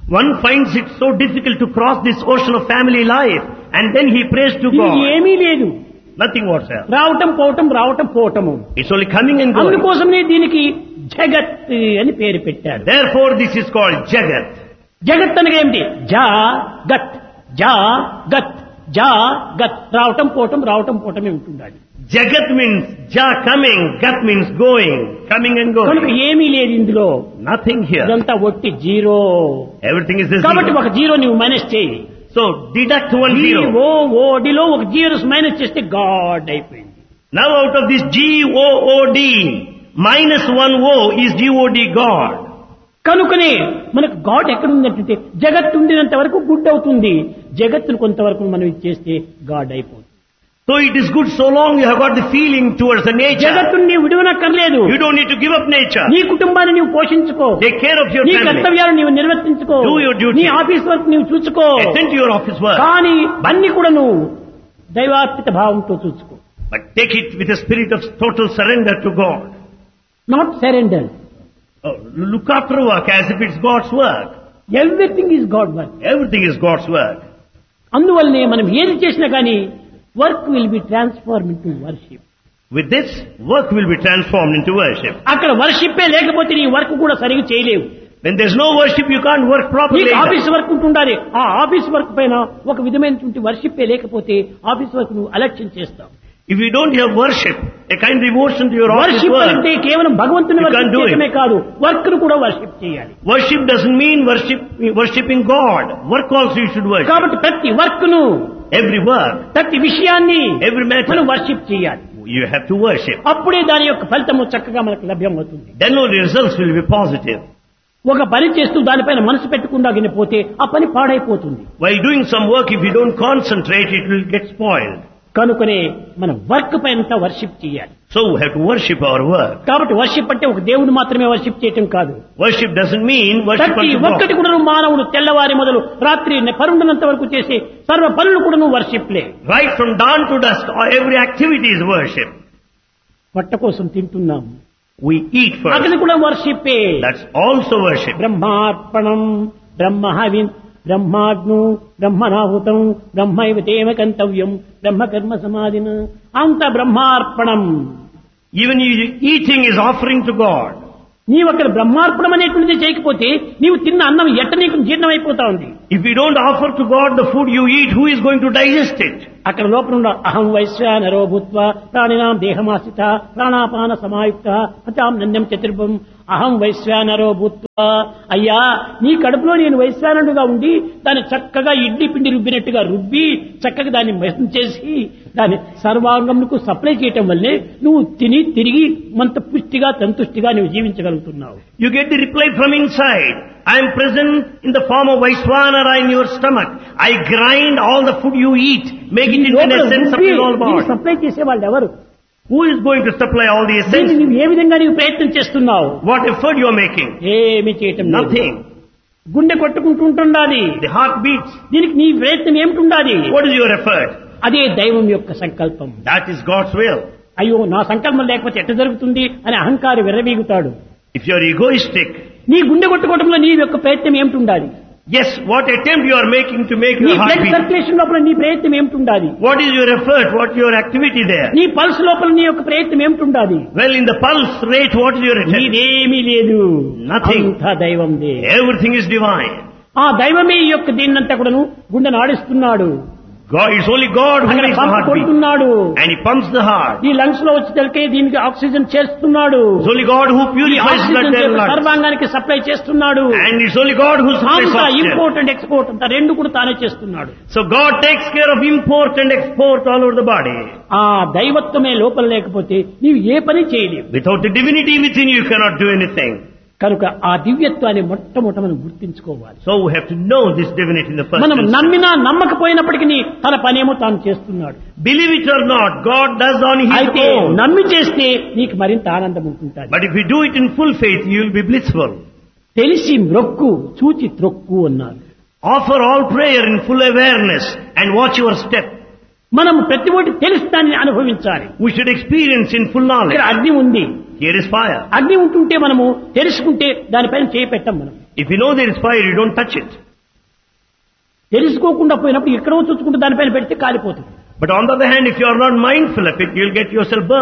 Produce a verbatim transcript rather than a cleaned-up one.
One finds it so difficult to cross this ocean of family life, and then he prays to ఇది God. ఏమీ లేదు. Nothing whatsoever. రావటం పోవటం రావటం పోవటము. It's only coming and going. అందుకోసమే దీనికి జగత్ అని పేరు పెట్టారు. Therefore this is called Jagat. జగత్ అనగా ఏమిటి? జా గత్ జా గత్ జా గత్ రావటం పోవటం రావటం పోవటమే ఉంటుండాలి. Jagat means Ja coming, Gat means going, coming and కనుక going. ఏమీ లేదు ఇందులో. Nothing here. ఇదంతా ఒట్టి జీరో. Everything is the కాబట్టి zero. ఒక జీరో నువ్వు మైనస్ చేయి. So deduct one zero. ఓ ఓడిలో ఒక జీరోస్ మైనస్ చేస్తే గాడ్ అయిపోయింది. Now out of this G O O D, minus one O is G O D God. కనుకనే మనకు గాడ్ ఎక్కడ ఉందంటే జగత్తు ఉండినంత వరకు గుడ్ అవుతుంది. జగత్తును కొంతవరకు మనం ఇచ్చేస్తే గాడ్ అయిపోతుంది. So it is good so long you have got the feeling towards the nature. జగత్తుని నీవు విడవనక్కర్లేదు. You don't need to give up nature. నీ కుటుంబాన్ని నీవు పోషించుకో. Take care of your నీ family. కర్తవ్యాలను నీవు నిర్వర్తించుకో. Do your duty. నీ ఆఫీస్ వర్క్ నీవు చూసుకో. Attend to your office work. కానీ అన్ని కూడా నువ్వు దైవార్పిత భావంతో చూసుకో. But take it with a spirit of total surrender to God. Not surrender. Oh, look after work as if it's God's work. Everything is God work. Everything is God's work. అందువల్లనే మనం ఏది చేసినా కానీ work will be transform into worship. With this, work will be transformed into worship. అక్కడ వర్షిప్పే లేకపోతే నీ work కూడా సరిగ్గా చేయలేవు. When there's no worship, you can't work properly. నీకు ఆఫీస్ వర్క్ ఉంటుండాలి. ఆ ఆఫీస్ వర్క్ పైన ఒక విధమైనటువంటి వర్షిప్పే లేకపోతే ఆఫీస్ వర్క్ నువ్వు అలక్ష్యం చేస్తావు. If you don't have worship, a kind of devotion to your office worship work, అంటే కేవలం భగవంతుని You worship can't do it. చేయడమే కాదు, వర్క్ ను కూడా వర్షిప్ చేయాలి. worship doesn't mean worship, worshipping God. Work also you should worship. కాబట్టి ప్రతి వర్క్ ను Every work, ప్రతి విషయాన్ని every matter, మనం వర్షిప్ చేయాలి. you have to worship. అప్పుడే దాని యొక్క ఫలితము చక్కగా మనకు లభ్యమవుతుంది. Then only results will be positive. ఒక పని చేస్తూ దానిపైన మనసు పెట్టకుండా పోతే ఆ పని పాడైపోతుంది. While doing some work, if you don't concentrate, it will get spoiled. కనుకనే మనం వర్క్ పైన వర్షిప్ చేయాలి. So we have to worship our work. కాబట్టి వర్షిప్ అంటే ఒక దేవుడు మాత్రమే వర్షిప్ చేయటం కాదు. Worship doesn't mean worship ప్రతి unto ఒక్కటి God. కూడా మానవుడు తెల్లవారి మొదలు రాత్రి పరుండనంత వరకు చేసే సర్వ పనులు కూడా వర్షిప్లే. Right from dawn to dusk, every activity is worship. పొట్ట కోసం తింటున్నాం. We eat first. అది కూడా వర్షిప్పే. That's also worship. బ్రహ్మార్పణం బ్రహ్మహవిన్ బ్రహ్మాగ్ను బ్రహ్మనాహుతం బ్రహ్మైవ తేవ కంతవ్యం బ్రహ్మకర్మ సమాధిన అంత బ్రహ్మార్పణం. Even you, eating is offering to God. నీవు అక్కడ బ్రహ్మార్పణం అనేటువంటిది చేయకపోతే నీవు తిన్న అన్నం ఎట్ట నీకు జీర్ణం అయిపోతా ఉంది. If you don't offer to God the food you eat, who is going to digest it? అక్కడ లోపల ఉన్న అహం వైశ్వానరో భూత్వా ప్రాణినాం దేహమాశ్రిత ప్రాణాపాన సమాయుక్త పచాం నన్యం చతుర్భం అహం వైశ్వానరో భూత్వా. అయ్యా, నీ కడుపులో నేను వైశ్వానుడుగా ఉండి దాన్ని చక్కగా ఇడ్లీ పిండి రుబ్బినట్టుగా రుబ్బి చక్కగా దాన్ని మెసం చేసి దాన్ని సర్వాంగములకు సప్లై చేయటం వల్లే నువ్వు తిని తిరిగి మంత పుష్టిగా సంతుష్టిగా నువ్వు జీవించగలుగుతున్నావు. You get the reply from inside. I am present in the form of Vaishwanara in your stomach. I grind all the food you eat, make it into an essence of your whole body. Supply చేసే వాళ్ళు ఎవరు? Who is going to supply all the దీన్ని essence? నువ్వు ఏ విధంగా నీవు ప్రయత్నం చేస్తున్నావు? What effort you are making? ఏమి చేయటం లేదు. Nothing. గుండె కొట్టుకుంటుండాలి. The heart beats. దీనికి నీ ప్రయత్నం ఏమిటుండాలి? What is your effort? అదే దైవం యొక్క సంకల్పం. That is God's will. అయ్యో, నా సంకల్పం లేకపోతే ఎట్ట జరుగుతుంది అని అహంకారి విర్రవీగుతాడు. If you are egoistic, నీ గుండె కొట్టుకోవడంలో నీ యొక్క ప్రయత్నం ఏమిటుండాలి? yes, what attempt you are making to make నీ your heart blood beat? Circulation లోపల నీ ప్రయత్నం ఏమిటుండాలి? What is your effort? What your activity there? నీ పల్స్ లోపల నీ యొక్క ప్రయత్నం ఏమిటుండాలి? Well, in the pulse rate, what is your attempt? నీదేమీ లేదు. Nothing. అంతా దైవందే. Everything is divine. ఆ దైవమే ఈ యొక్క దీన్నంతా కూడాను గుండెను ఆడిస్తున్నాడు. God, it's only God who అక్కడ makes the pump heart beat. కొడుతున్నాడు. And He pumps the heart. ఈ లంగ్స్ లో వచ్చి తెలికే దీనికి ఆక్సిజన్ చేస్తున్నాడు. It's only God who ఈ purifies blood oxygen and lungs. సర్వాంగానికి supply చేస్తున్నాడు. And it's only God who supplies అంతా oxygen. ఇంపోర్ట్ అండ్ ఎక్స్పోర్ట్ అంతా రెండు కూడా తానే చేస్తున్నాడు. So God takes care of import and export all over the body. ఆ దైవత్వమే లోపల లేకపోతే నీవు ఏ పని చేయలేవు. Without the divinity within you, you cannot do anything. కనుక ఆ దివ్యత్వాన్ని మొట్టమొదట మనం గుర్తించుకోవాలి. So we have to know this divinity in the first మనం instance. నమ్మినా నమ్మకపోయినప్పటికీ తన పనేమో తాను చేస్తున్నాడు. Believe it or not, God does on His అయితే own. నమ్మి చేస్తే నీకు మరింత ఆనందం ఉంటుంది. But if you do it in full faith, you will be blissful. తెలిసి మ్రొక్కు చూచి త్రొక్కు అన్నారు. Offer all prayer in full awareness and watch your step. మనం ప్రతి ఒక్కటి తెలిసి దాన్ని అనుభవించాలి. We should experience in full knowledge. ఇక్కడ అగ్ని ఉంది. Here is fire. అగ్ని ఉంటుంటే మనము తెలుసుకుంటే దానిపైన చేయి పెట్టం మనం. If you know there is fire, you don't touch it. తెలుసుకోకుండా పోయినప్పుడు ఎక్కడో చూసుకుంటూ దానిపైన పెడితే కాలిపోతుంది. But on the other hand, if you are not mindful of it, you'll get yourself burned.